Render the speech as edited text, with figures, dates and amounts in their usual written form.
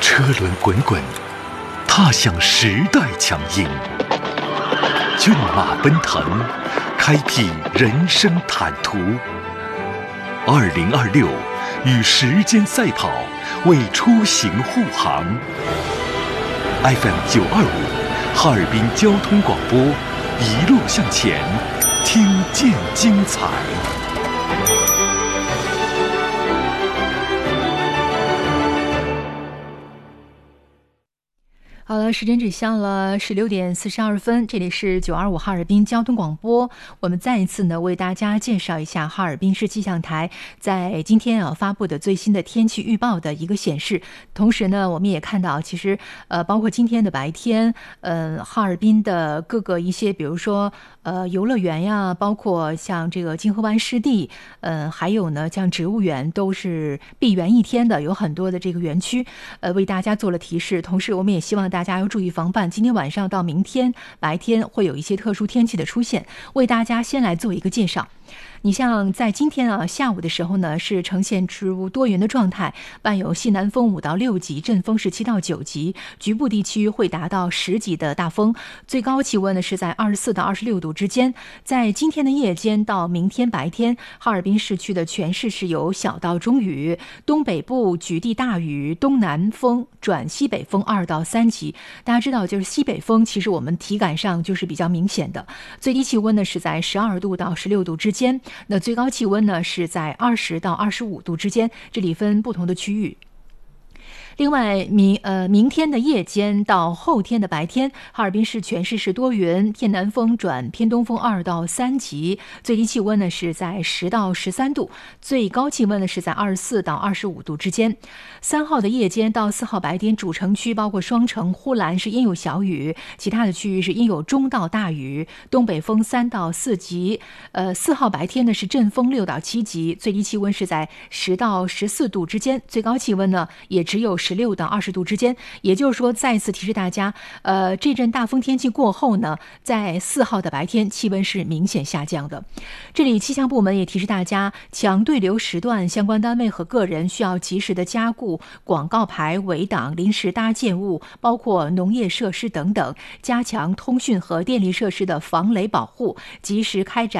车轮滚滚，踏向时代强音。骏马奔腾，开辟人生坦途。2026，与时间赛跑，为出行护航。FM 925，哈尔滨交通广播，一路向前，听见精彩。 好了，时间指向了16点42分，这里是925哈尔滨交通广播。我们再一次呢为大家介绍一下哈尔滨市气象台在今天发布的最新的天气预报的一个显示。同时呢，我们也看到，其实包括今天的白天，哈尔滨的各个一些，比如说游乐园呀，包括像这个金河湾湿地，还有呢像植物园，都是闭园一天的，有很多的这个园区，为大家做了提示。同时，我们也希望大家要注意防范，今天晚上到明天白天会有一些特殊天气的出现。为大家先来做一个介绍。你像在今天下午的时候呢，是呈现出多云的状态，伴有西南风5到6级，阵风是7到9级，局部地区会达到10级的大风，最高气温呢是在24到26度之间。在今天的夜间到明天白天，哈尔滨市区的全市是有小到中雨，东北部局地大雨，东南风转西北风2到3级。大家知道，就是西北风，其实我们体感上就是比较明显的。最低气温呢是在12度到16度之间。那最高气温呢是在20到25度之间，这里分不同的区域。另外，明天的夜间到后天的白天，哈尔滨市全市是多云，偏南风转偏东风2到3级，最低气温呢是在10到13度，最高气温呢是在24到25度之间。3号的夜间到4号白天，主城区包括双城、呼兰是阴有小雨，其他的区域是阴有中到大雨，东北风3到4级。4号白天呢是阵风6到7级，最低气温是在10到14度之间，最高气温呢也只有16到20度之间。也就是说，再次提示大家，这阵大风天气过后呢，在4号的白天气温是明显下降的。这里气象部门也提示大家，强对流时段相关单位和个人需要及时的加固广告牌、围挡、临时搭建物，包括农业设施等等，加强通讯和电力设施的防雷保护，及时开展